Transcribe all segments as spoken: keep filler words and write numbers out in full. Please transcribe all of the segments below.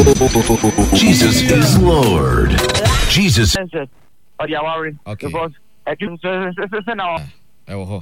Jesus is Lord. Jesus. Oh, you are worried. Okay. Because I think so now. Oh,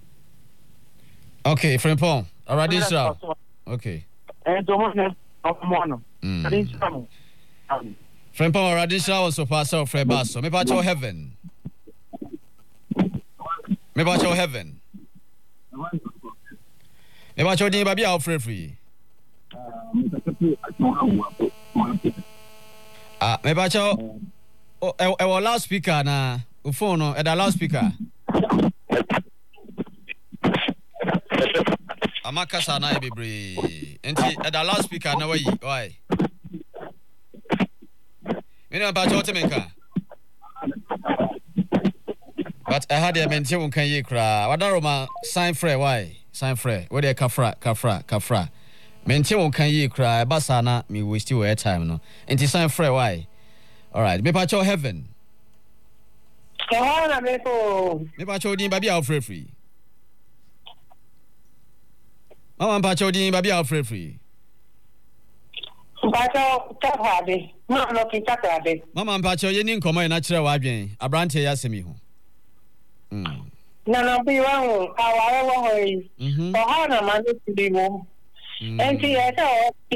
okay, friend Paul. Already, sir. Okay. And the one of one. Friend Paul, already, sir, was so far, so Fred Basso. Maybe about your heaven. Maybe about your heaven. Maybe about your baby out free free. Ah, maybe about your our loudspeaker na phone at the loudspeaker. Amaka sana bebre. Enti at the loudspeaker na way. Why? Me no about your temenka. But I had a mention won kan ye kra. Wada Roma sign free why? Sign free. Where dey kafra kafra kafra. Mention won kan ye kra. Ba sana me waste your time no. Enti sign free why? All right. Me pacho heaven. Kahana me ko. Me pacho din baby out free free. Mama pacho din baby out free free. Pacho tapabe. No no ki tapabe. Mama pacho ye ni nkomo na kire wa adwen. Abrante ya semi ho. Mm. Na na bi wa ho aware wo ho yi. Mhm. Kahana ma ni bi wo. Enti e ta o ti.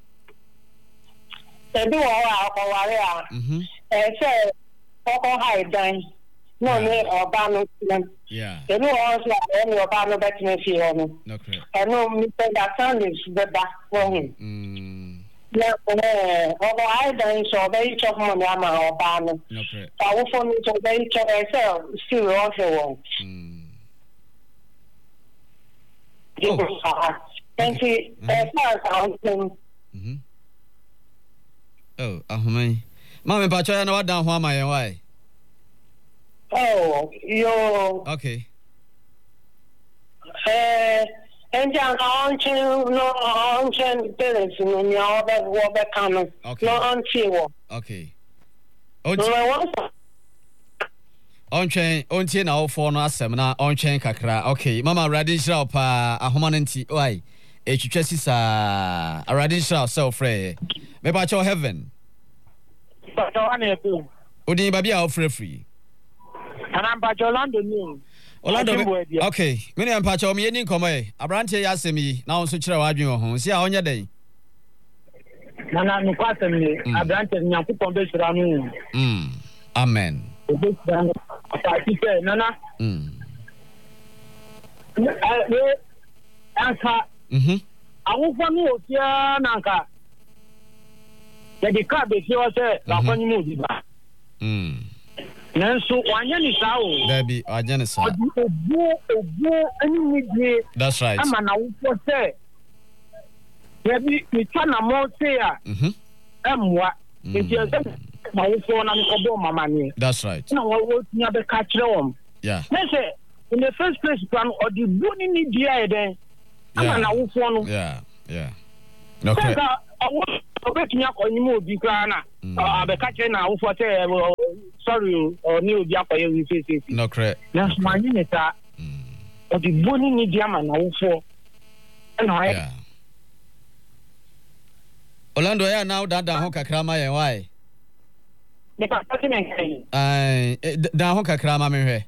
Ebi wo wa aware a. Mhm. E se oko hai dan. No me oba no ti. Yeah. Ebi wo so a me oba no betime fi ho no. No correct. E no mi se that sound is the back for him. Mm. Yeah, eh, ogo ai dan so be chop mo na ma oba no. No correct. Pa wo fo mi so be chop e se still o se wo. Mm. Oh. Thank you. Eh, sound. Mhm. Oh, ahumai. Mama pacho ya na wadan ho amaye why? Oh, yo. Okay. Eh, enja on chen no on chen parents no mi o be wo be kanu. No on chi wo. Okay. No wo. Ontwen ontie na ofo no asem na ontwen kakra. Okay, mama radishra pa ahoma nti why? Etwitwa sisa radishra self free. Me ba cho heaven. But I want to. Odi ba bia o free free. And I'm by Orlando new. Orlando. Okay, me ne pa cho me ni nkomo e. Abrante ya asem yi na onso kire wa adwen ho. Si a onye den. Na na no kwasem ni Abrante nyankopon be sira no. Mm. Amen. Nana. Mm. Eh, anka. Mhm. Awu fami otia nanka. Ya di ka be ti o se la fani mu di ba. Mm. Nanso wanya ni sa o. Baby, wanya ni sa. Obu obu ani ni die. That's right. Ama na wu fo se. Ya bi mi twa na mo se ya. Mhm. Emwa. Enti e se ma wo fo na ko bo mama ni. That's right. Na wo wo tia be ka kire won. Yeah. Me say in the first place plan or the boni ni dia e den. Ama na wo fo no. Yeah. Yeah. No correct. Owo obetumi akonyi mo obi kra na. Abeka kire na wo fo say sorry o ni obi akoye wi face. No correct. Na smani ni ta. O the boni ni dia ma na wo fo. Na yeah. Orlando ya now dada ho kakra ma yen why? Ne pa pati men kai. Ai da ho kakra ma me hwe.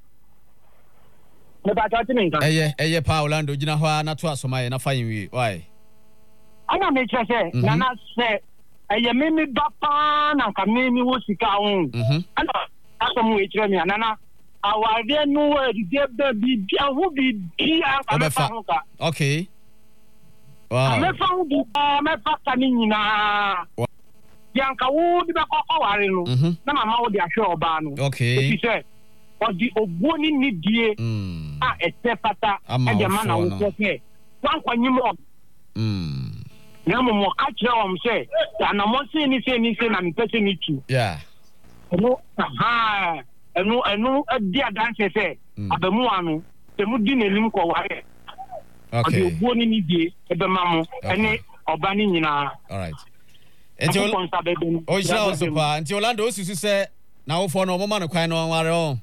Ne pa pati men kai. Eye eye pa Orlando gina ho na to asoma ye na fa yin wi why? Ana me chese na na se eye me me ba pa na ka me mi wo sika ho. Mhm. Ana asomu e kire mi anana awade nu e de be bi bia ho bi bia ka fa ho ka. Okay. Wow. Me fa ho bi me fa ka ni nyina. Yanka wo di be kokko ware no na mama wo di ahwe oba no. Okay. Ti se o di ogboni ni die a ete pata e de ma na wo ko se. Wan kwanyim o. Mm. Na mo mo ka kire o mse na mo se ni se ni se na me pese ni tu. Yeah. No aha enu enu adi adanse se abamu anu se mu di nenim ko ware. Okay. O di ogboni ni die e be ma mo ene oba ni nyina. All right. Enti o jira o so pa enti Orlando o susu se na wo fo no mo ma no kwan no ware o.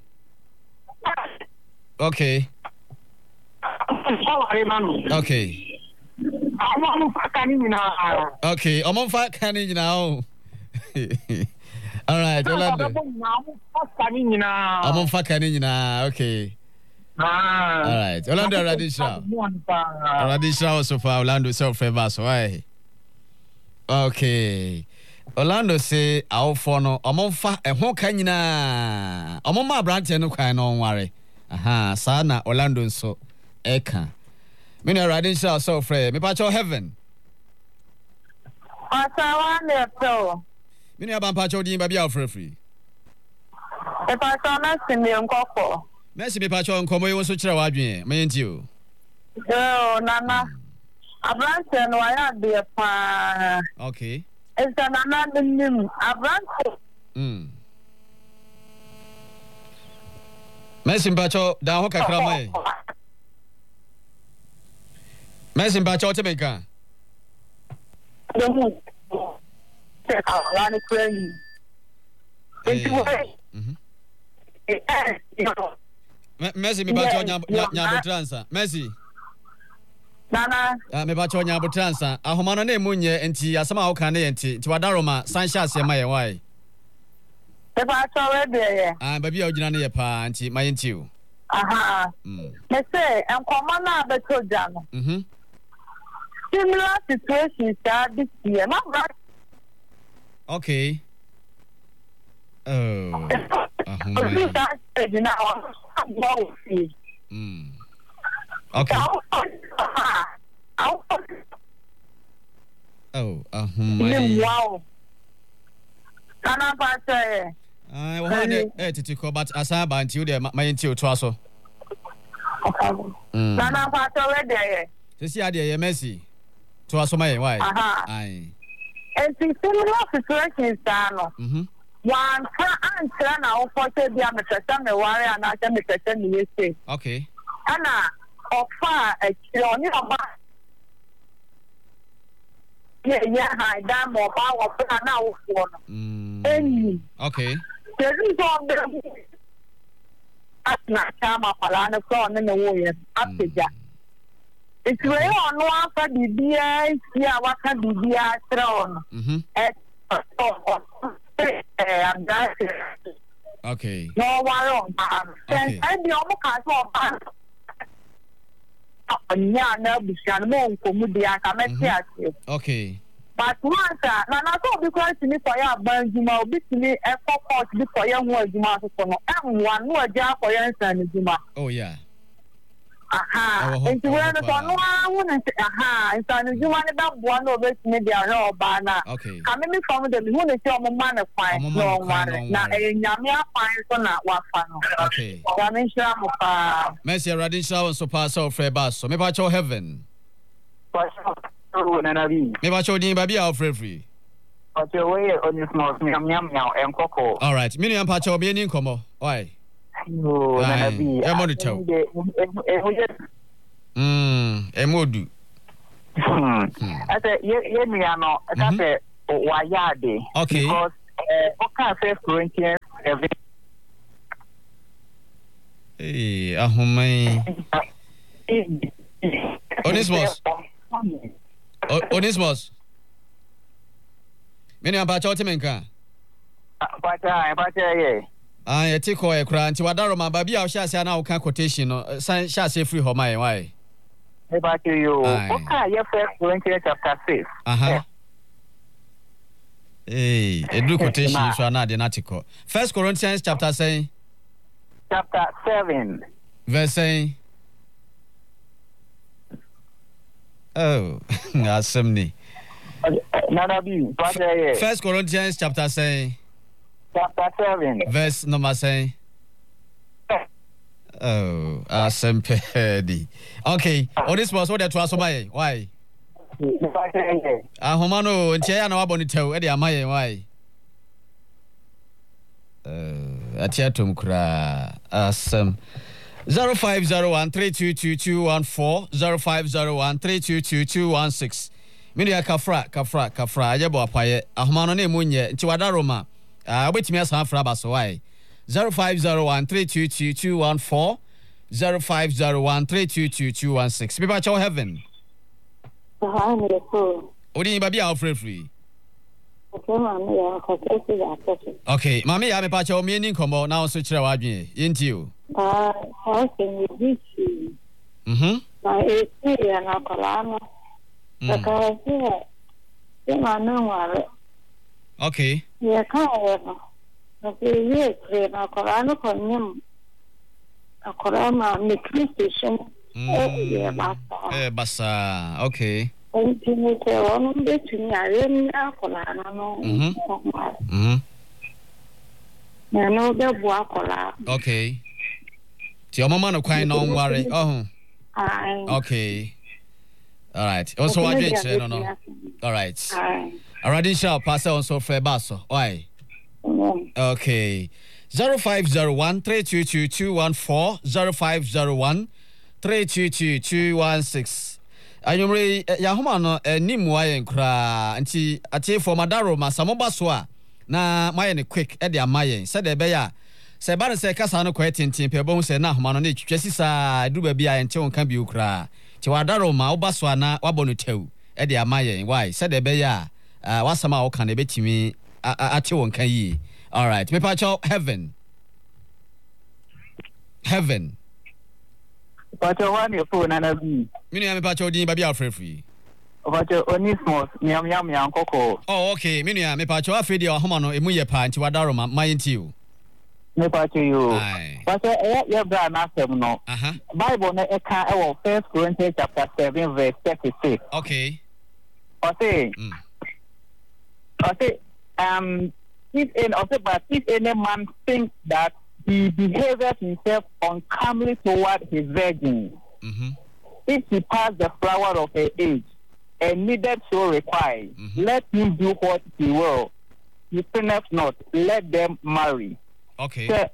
Okay. Okay. I'm fucking now. Okay, I'm on fat canning now. All right, Orlando. I'm on fat canning now. Okay. Ah. All right, Orlando Radisha. Radisha so far Orlando self favors. Why? Okay. Orlando say our phone. I'm on fat and who can you na? I'm on my branch and no kind on worry. Aha, sana Orlando so eka. Me na Radisha so free. Me patch heaven. Asawane to. Me na ban patch odin baby free free. E patch na simi nkoko. Messi me patch nkomo yi wo so kire wadwen. Me nti o. Yo nana. Abrante no ya de pa. Okay. Esa nana nim Abrante. Mm. Messi patch da ho kakra mai. Messi patch o te me kan. Demu. Te ala ni kwani. Mhm. Eh, Messi me patch nya nya botransa. Messi. Nana. Ah me patch nya botransa. Ahoma no na emunye enti asema wo kan na enti. Ti wadaroma sanhya ase ma ye why. E patch we de ye. Ah baby a ogina na ye pa enti ma enti o. Aha. Mm. Me say enkomo na abetoja no. Mhm. Similar situations are this year. Not right. Okay. Oh. Mm. Okay. Oh, uh, wow. Nana Pate. I will have it to call, but as I ban to you, my intil trosso. Nana Pate, there. To see idea, Messi. To us, my why? Aye. And similar situations, Dano. Mm-hmm. One answer now for the diameter, some warrior, and I can make a ten years. Okay. Anna, of far a killing about. Yeah, yeah, I damn or power for now for. Mm. Okay. There is on the. At not time of Alana Crown in the warriors. After that. It's very on one for the B I, yeah, what can be B I thrown. Mm-hmm. Okay. No one on. Okay. And the other cast of yeah, no, be shan more commudia can make okay. But once, and I thought because to me for your Banjuma, bit to me a pop before your word, Juma, and one more job for your son, Juma. Oh, yeah. Aha, and to run it on one, aha, and son, you want about one of us, maybe I know, Bana. Okay. Coming from the moon is your man of fine, no one. Now, a Yamia fine, so not what fun. Okay. Yamisha, Messi Radisha was so pass off for bus, so maybe I show heaven. Maybe I show you, baby, I'll free free. But your way on this mouth, yum yum yum, and cocoa. All right, Miniam Pacho, be an income. Why? No, I'm on the toe. Hm, Emodu. I said, yeah, me, I know. I said, why, yeah, okay. Because, okay, First Corinthians, hey, Ahome. Onismos. Onismos. Miniam Pacho, Timenka. But I, but I, Ah, you take away cranch. What are my baby? I shall say now can quotation. Sign shall say free home my why. About you. Okay, your First Corinthians chapter six. Uh huh. Hey, a blue quotation is another article. First Corinthians chapter saying. Chapter seven. Verse saying. Oh, assembly. Nana B. First Corinthians chapter saying. Chapter seven. Verse number saying. Oh, assembly. Okay. Oh, this was what they trust by. Why? Ah, Homano, and Chia no abonito, Eddie Amaye, why? Uh, at Yatum Kra, Assem. Zero five zero one three two two two one four zero five zero one three two two two one six. Media Kafra, Kafra, Kafra, Yabo Paye, Ahmano ne Munye, Chiwadaroma. Ah, wait me as half rabas why? Zero five zero one three two two two one four zero five zero one three two two two one six. People at your heaven. Aha, me ko. Odi ba bia ofre free. Okay, mama ya ko kesi ya kesi. Okay, mama ya me pa che o me ni nkomo na so kire wa dwen. Yenti o. Ah, how can you be? Mhm. Na esi ya na kolana. Saka se. Se manu wale. Okay. Ya ka ya. Na se ye kre na kolana ko nyim. Akorama me Christian. Eh, ya basa. Eh, basa. Okay. Continue to one between Yaren Akolana. Mhm. Mhm. Na no the Buakola. Okay. Ti o mama no kwan no worry. Oh. Aye. Okay. All right. Also what you say no no. All right. Aye. Already shall pass on so fair basso. Why? Okay. zero five zero one three two two two one four zero five zero one three two two two one six. Ayumre ya homa no nim waye nkra nti atie for madaro masamoba so a na maye ne quick e de amaye se de be ya se ba se kasa no kwa tintin pe bo se na homa no ne twetwa sisa du ba bia nte wonka bi okra ti wadaro ma oba so na wabo no tew e de amaye why se de be ya wasama wo kan e betimi ate wonka yi. All right, me pa cho heaven heaven Pacho one your phone and a B. Mini am pa cho din ba bia free free. Pacho onismos miam yam yam koko. Oh, okay. Mini am pa cho afedi o homa no emu ye pa nti wadaro ma mayenti o. Me pacho you. Aye. Pacho eh ye bra na sem no. Aha. Bible na e kan e wo First Corinthians chapter seven verse thirty-six. Okay. O say. Mm. O say um if in of but if any man think that he behaves himself uncomely toward his virgin, Mm-hmm. if he pass the flower of her age, and needed so require, Mm-hmm. let him do what he will. He sinneth not, let them marry. Okay. So,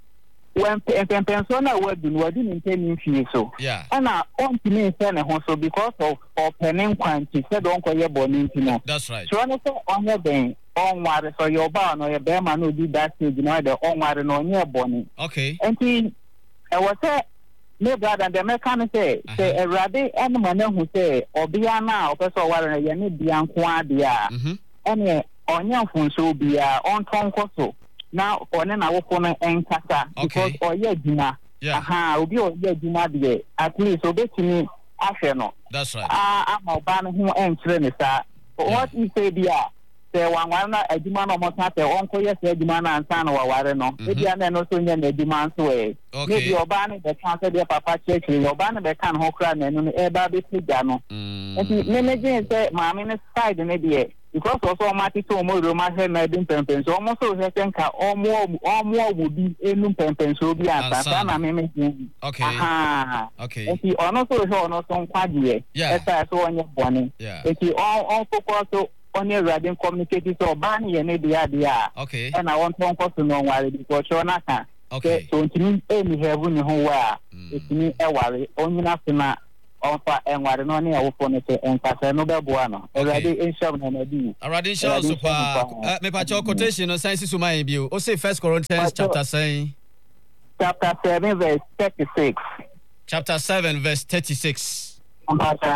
when persona were doing, we didn't intend him so. Yeah. And I want to mean so because of of penning quantity, said don't call your bonnet, you know. That's right. So, I say on your day. On water so your bar no your bear man no do that stage you know the on water no near bonnie. Okay. And he I was say me brother the mechanic say say a rade and man who say obia na o person water ya ne bia nko adia. Mhm. And onya funso bia on tonko so. Now one na wo fo no enkasa because oya djuma. Aha obi oya djuma de at least obetimi ahwe no. That's right. Ah ama oba no ho enkyere ne sa. What you say bia say one one adwuma no mo ta say onko yes adwuma na ansa na waware no e bia na no so nya na adwuma so e maybe oba ne be kan say de papa church ni oba ne be kan ho kra na no e ba be tiga no enti me me gen say maami ne side ne de because also ma ti so mo ro ma he na din pempen so mo so he senka omo omo obi enu pempen so bi asa na me me okay aha okay enti ono so he ono so nkwadie e say so onye bone enti on on focus on your radio communicating so ban ye ne dia dia okay and I want to cause no worry because you na ka okay so ntimi eni heavu ni ho wa etimi e worry onyina fina onfa en worry no ne awofo ne se enkasa no beboa no already insham na na bi already insham so pa me pa cho quotation no science so man bi o say First Corinthians chapter saying chapter seven verse thirty-six chapter seven verse thirty-six all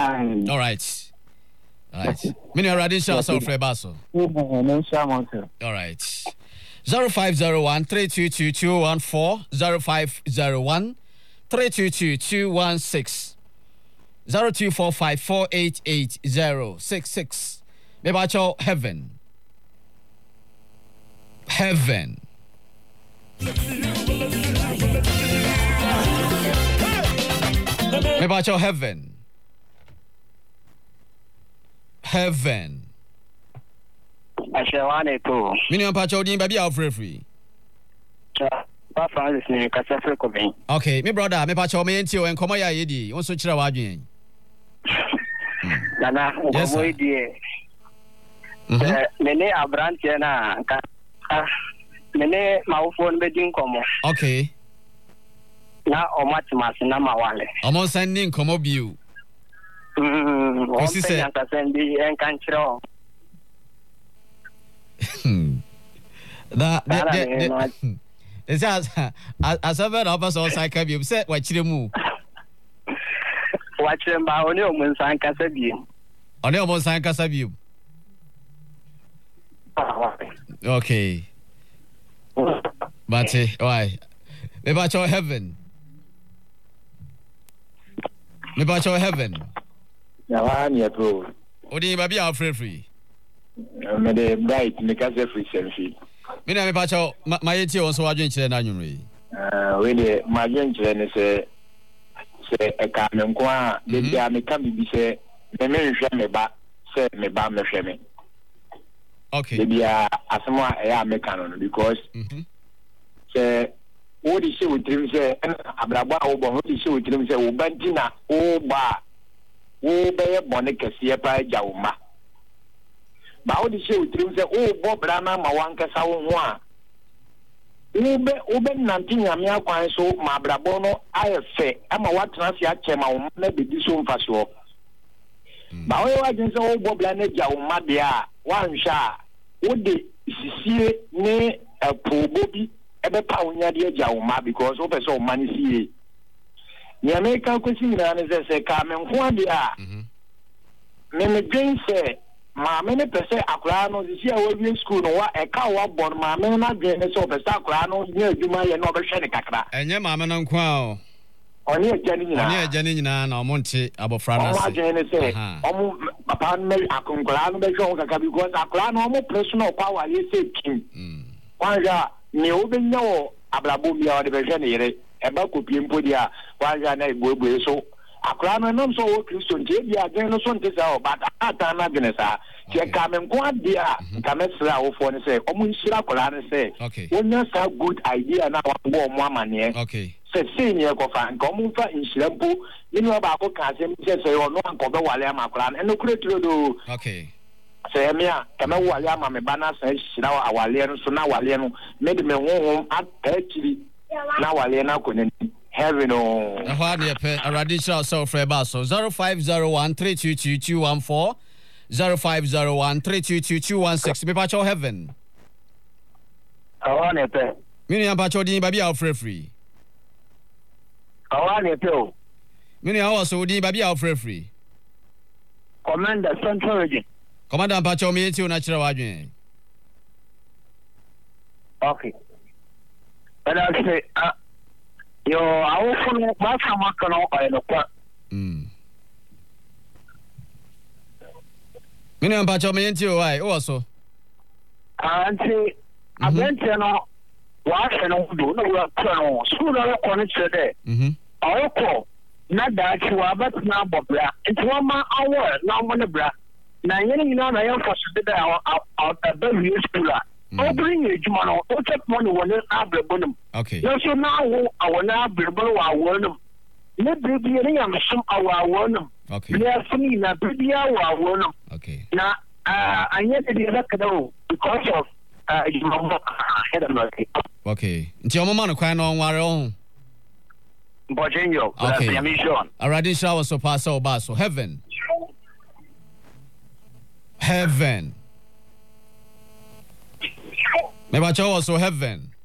right. All right. Mini already shall so free basso. All right. Zero five zero one three two two two one four zero five zero one three two two two one six zero two four five four eight eight zero six six. Mebacho heaven. Heaven. Mebacho heaven. Heaven. Ashawane to. Mini ampacho din baby out free free. Pa Francis ni kasa free ko ben. Okay, me brother, me pacho me enti o enkomo ya yedi. Won so kira wa adwen. Nana, yes, boy die. Eh, mene abrante na ka. Mene maufon be din komo. Okay. Na o matmas na mawale. Omo sending komo biu. Mm, o se se anta sendi en kanchiro. Da da It's as as ever of us all side can be upset what you move. Watch them by only on San Casabi. ɔne ɔmo nsan kasa bio. Okay. Bate, why? Me ba cho heaven. Me ba cho heaven. Ya wa ni eto. Odi ba bia free free. Me de bright me ka se free selfie. Me na me ba cho ma yeti won so wadwen kire na nwunre. Eh we de ma dwen kire ne se se e ka me nko a de bia me ka bibi se me me hwe me ba se me ba me hwe me. Okay. De bia asemo a e ya me kan no because mhm. Se wo di se wotrim se abrabo a wo bo ho di se wotrim se wo bantina wo ba wo be ye bone kese pa jawma. Ba wo di se wotrim se wo bo bra na ma wanka sa wo ho a wo be wo be nanti nyame akwan so ma abrabo no ayefe ama watena se achema wo na be di so mfa so. Ba wo wa jin se wo bo bra na jawma de a wanhwa wo de sisie ne apobo bi ebe pa wonya de jawma because wo pese o mani sie. Ni America kwesi na ne se ka me nko ade a me me dwen se ma me ne pese akura no si a we school no wa e ka wa bon ma me na dwen ne se o pese akura no ni adwuma ye no be hwe ne kakra enye ma me no nko a o oni eja ni nyina oni eja ni nyina na o monte abofra na se o dwen ne se o papa me akunkura no be hwe kakra because akura no mo personal power ye se king kwanja ni o be nyawo ablabo mi a o de be hwe ne yere eba kopie mpodi a kwanja na egboegbo so akura no nom so o Christian je bia den no so nte sa o but ata na gene sa che ka me nko ade a ka me sra wo fo ne se o mu nsira akura ne se wonya sa good idea na wo mo amane okay se se ni e ko fa nko mu fa nsira mpo ni no ba ko ka se se se o no anko be wale ama akura no eno kure tiro do okay se me a ka me wale ama me bana sa sira wa wale no so na wale no me de me honhom atachiri na wale na ko ne heaven oh ehwa de pe aradi sha so free ba so zero five zero one three two two two one four zero five zero one three two two two one six me pa cho heaven awane pe me ni pa cho din ba bia free free awane pe o me ni awo so din ba bia free free commander central region commander pa cho me ti o na kire wa dwen okay but I say uh, yo awo fun ba sa maka no o no kwa mm mini ampa cho me nti o ai o so anti abente no wa hwe no do no wa kwa no school no ko no chere de mhm awo ko na da chi wa bat na bobra nti wa ma awo na mo ne bra na yene nyina na yan faso de da a ba wi school a o bring you juma no o check money won abrabonum okay no so na wo awona abrabon wa awonum ne bibi ne yam sum awa awonum okay ne afuni na bibi awa awonum okay na anya de da kada because of uh juma head of okay okay nti o mama no kwan no nware o Bojenyo okay mission already shower so pass o ba so heaven heaven me ba cho so heaven